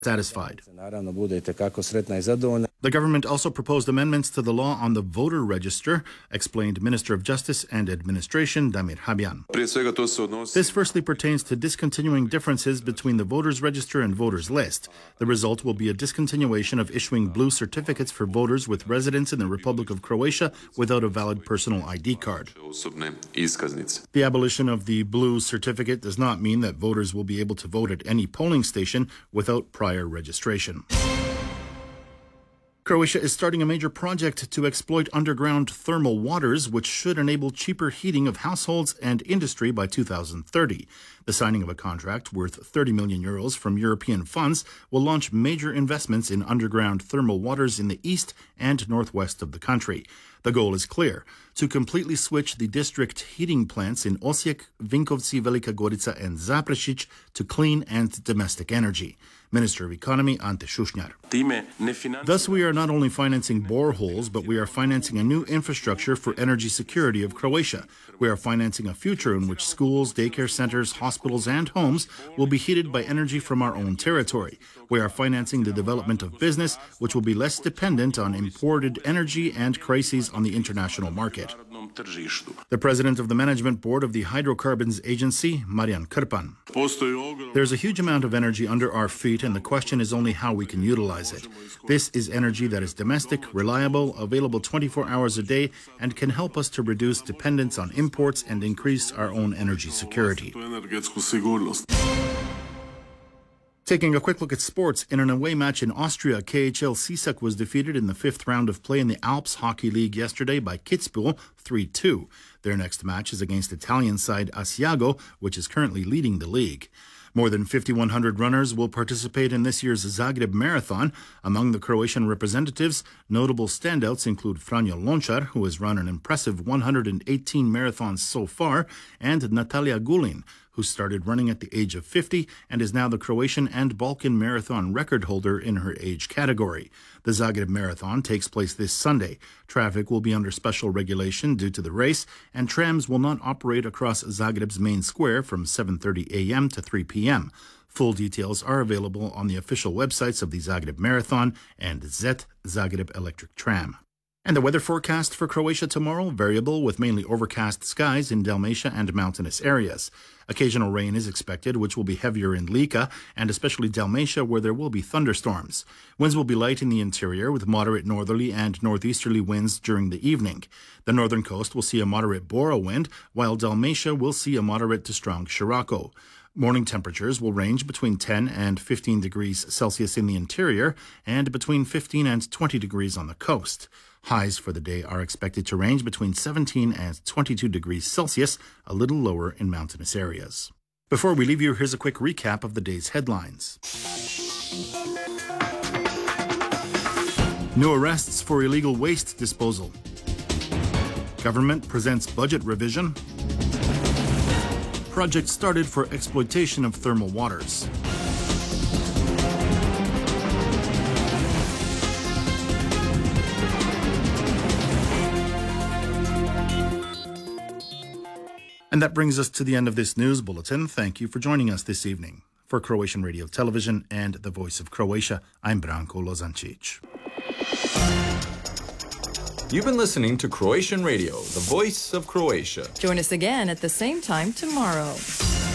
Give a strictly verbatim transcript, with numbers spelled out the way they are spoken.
satisfied. The government also proposed amendments to the law on the voter register, explained Minister of Justice and Administration Damir Habyan. This firstly pertains to discontinuing differences between the voters register and voters list. The result will be a discontinuation of issuing blue certificates for voters with residence in the Republic of Croatia without a valid personal I D card. The abolition of the blue certificate does not mean that voters will be able to vote at any polling station without prior registration. Croatia is starting a major project to exploit underground thermal waters, which should enable cheaper heating of households and industry by two thousand thirty. The signing of a contract worth thirty million euros from European funds will launch major investments in underground thermal waters in the east and northwest of the country. The goal is clear: to completely switch the district heating plants in Osijek, Vinkovci, Velika Gorica and Zaprešić to clean and domestic energy. Minister of Economy Ante Šušnjar. Thus, we are not only financing boreholes, but we are financing a new infrastructure for energy security of Croatia. We are financing a future in which schools, daycare centers, hospitals and homes will be heated by energy from our own territory. We are financing the development of business, which will be less dependent on imported energy and crises on the international market. The president of the management board of the Hydrocarbons Agency, Marian Krpan. There's a huge amount of energy under our feet, and the question is only how we can utilize it. This is energy that is domestic, reliable, available twenty-four hours a day, and can help us to reduce dependence on imports and increase our own energy security. Taking a quick look at sports, in an away match in Austria, K H L Sisak was defeated in the fifth round of play in the Alps Hockey League yesterday by Kitzbühel three two. Their next match is against Italian side Asiago, which is currently leading the league. More than fifty-one hundred runners will participate in this year's Zagreb Marathon. Among the Croatian representatives, notable standouts include Franjo Lončar, who has run an impressive one hundred eighteen marathons so far, and Natalia Gulin, who started running at the age of fifty and is now the Croatian and Balkan marathon record holder in her age category. The Zagreb Marathon takes place this Sunday. Traffic will be under special regulation due to the race, and trams will not operate across Zagreb's main square from seven thirty a.m. to three p.m. Full details are available on the official websites of the Zagreb Marathon and Z E T Zagreb Electric Tram. And the weather forecast for Croatia tomorrow, variable with mainly overcast skies in Dalmatia and mountainous areas. Occasional rain is expected, which will be heavier in Lika and especially Dalmatia, where there will be thunderstorms. Winds will be light in the interior with moderate northerly and northeasterly winds during the evening. The northern coast will see a moderate Bora wind, while Dalmatia will see a moderate to strong Scirocco. Morning temperatures will range between ten and fifteen degrees Celsius in the interior and between fifteen and twenty degrees on the coast. Highs for the day are expected to range between seventeen and twenty-two degrees Celsius, a little lower in mountainous areas. Before we leave you, here's a quick recap of the day's headlines. New arrests for illegal waste disposal. Government presents budget revision. Project started for exploitation of thermal waters. And that brings us to the end of this news bulletin. Thank you for joining us this evening. For Croatian Radio Television and the Voice of Croatia, I'm Branko Lozancic. You've been listening to Croatian Radio, the Voice of Croatia. Join us again at the same time tomorrow.